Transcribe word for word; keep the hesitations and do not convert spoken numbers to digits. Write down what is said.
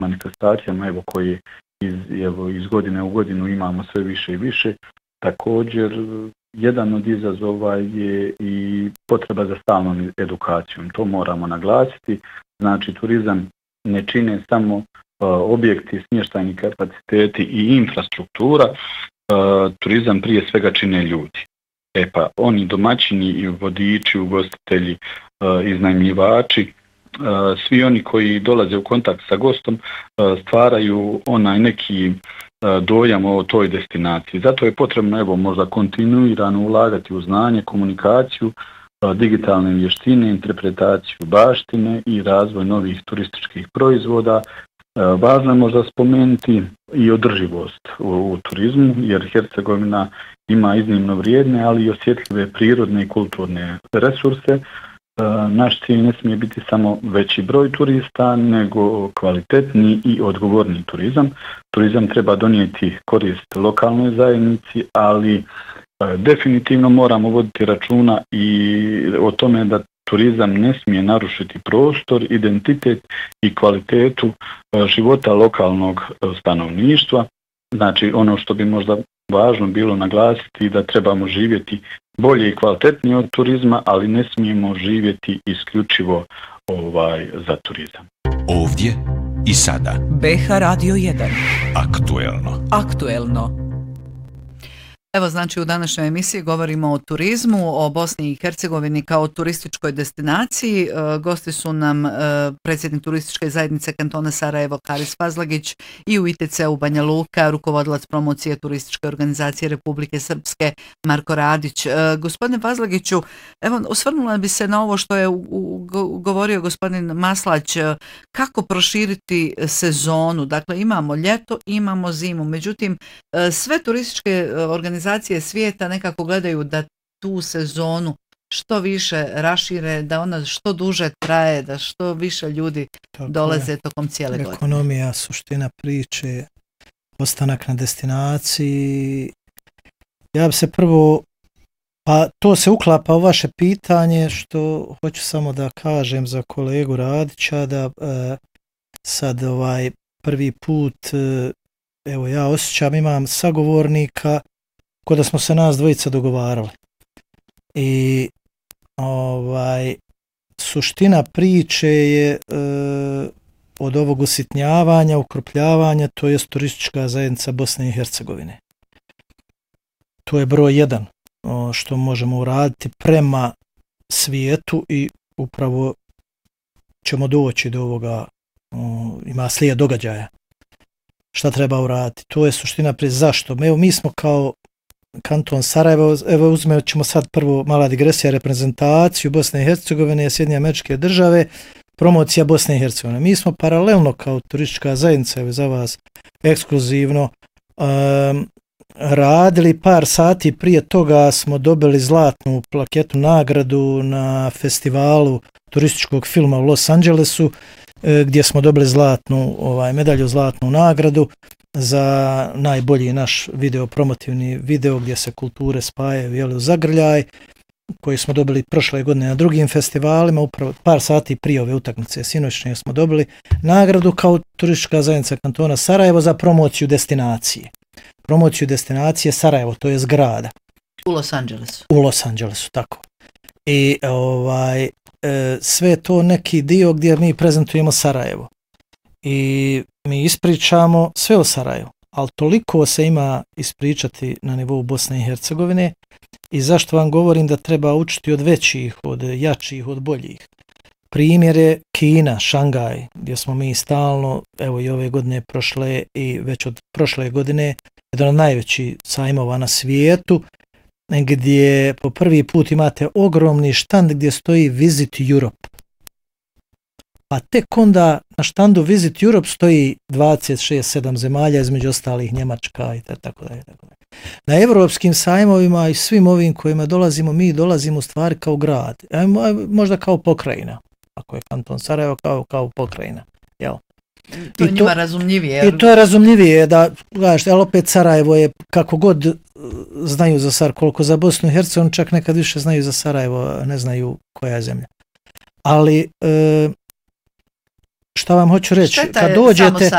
manifestacijama, evo koje iz, evo, iz godine u godinu imamo sve više i više. Također, jedan od izazova je i potreba za stalnom edukacijom. To moramo naglasiti. Znači, turizam ne čine samo uh, objekti, smještajni kapaciteti i infrastruktura. Uh, turizam prije svega čine ljudi. E pa, oni domaćini i vodiči, ugostitelji, uh, iznajmljivači, uh, svi oni koji dolaze u kontakt sa gostom uh, stvaraju onaj neki uh, dojam o toj destinaciji. Zato je potrebno, evo, možda kontinuirano ulagati u znanje, komunikaciju, uh, digitalne vještine, interpretaciju baštine i razvoj novih turističkih proizvoda. Važno je možda spomenuti i održivost u, u turizmu, jer Hercegovina ima iznimno vrijedne, ali i osjetljive prirodne i kulturne resurse. Naš cilj ne smije biti samo veći broj turista, nego kvalitetni i odgovorni turizam. Turizam treba donijeti korist lokalnoj zajednici, ali definitivno moramo voditi računa i o tome da turizam ne smije narušiti prostor, identitet i kvalitetu života lokalnog stanovništva. Znači, ono što bi možda važno bilo naglasiti da trebamo živjeti bolje i kvalitetnije od turizma, ali ne smijemo živjeti isključivo ovaj za turizam. Ovdje i sada. B H Radio jedan. Aktuelno. Aktuelno. Evo, znači, u današnjoj emisiji govorimo o turizmu, o Bosni i Hercegovini kao turističkoj destinaciji. E, gosti su nam e, predsjednik turističke zajednice kantona Sarajevo Karis Fazlagić i u I T C-u Banja Luka, rukovodilac promocije turističke organizacije Republike Srpske Marko Radić. E, gospodine Fazlagiću, evo, osvrnula bi se na ovo što je u, u, govorio gospodin Maslać, kako proširiti sezonu. Dakle, imamo ljeto, imamo zimu, međutim, e, sve turističke organizacije organizacije svijeta nekako gledaju da tu sezonu što više rašire, da ona što duže traje, da što više ljudi tako dolaze je tokom cijele godine. Ekonomija, suština priče, ostanak na destinaciji. Ja bi se prvo, pa to se uklapa u vaše pitanje, što hoću samo da kažem za kolegu Radića, da e, sad ovaj prvi put, e, evo ja osjećam, imam sagovornika ko da smo se nas dvojica dogovarali. I ovaj suština priče je e, od ovog usitnjavanja, ukrupljavanja, to je turistička zajednica Bosne i Hercegovine. To je broj jedan o, što možemo uraditi prema svijetu i upravo ćemo doći do ovoga, o, ima slijed događaja. Šta treba uraditi? To je suština prije zašto. Evo, mi smo kao kanton Sarajevo, evo uzmemo ćemo sad prvo mala digresija, reprezentaciju Bosne i Hercegovine, Sjedinjene Američke Države, promocija Bosne i Hercegovine. Mi smo paralelno kao turistička zajednica, evo za vas ekskluzivno, um, radili par sati prije toga, smo dobili zlatnu plaketu nagradu na festivalu turističkog filma u Los Angelesu, gdje smo dobili zlatnu ovaj medalju, zlatnu nagradu za najbolji naš video, promotivni video gdje se kulture spajaju, jel, u zagrljaj, koji smo dobili prošle godine na drugim festivalima, upravo par sati prije ove utakmice sinoćnje smo dobili nagradu kao turistička zajednica kantona Sarajevo za promociju destinacije. Promociju destinacije Sarajevo, to je zgrada. U Los Angelesu. U Los Angelesu, tako. I ovaj sve to neki dio gdje mi prezentujemo Sarajevo i mi ispričamo sve o Sarajevu, ali toliko se ima ispričati na nivou Bosne i Hercegovine i zašto vam govorim da treba učiti od većih, od jačih, od boljih. Primjer je Kina, Šangaj, gdje smo mi stalno, evo i ove godine prošle i već od prošle godine, jedan od najvećih sajmova na svijetu, gdje po prvi put imate ogromni štand gdje stoji Visit Europe. A tek onda na štandu Visit Europe stoji dvadeset šest sedam zemalja, između ostalih Njemačka i tako dalje. Na evropskim sajmovima i svim ovim kojima dolazimo, mi dolazimo u stvari kao grad, možda kao pokrajina. Ako je kanton Sarajevo, kao, kao pokrajina. Jel? To je njima razumljivije. Jer... I to je razumljivije, da, gledaš, ali opet Sarajevo je, kako god znaju za Sarajevo, koliko za Bosnu i Hercegovinu, čak nekad više znaju za Sarajevo, ne znaju koja je zemlja. Ali, e, šta vam hoću reći, kad dođete,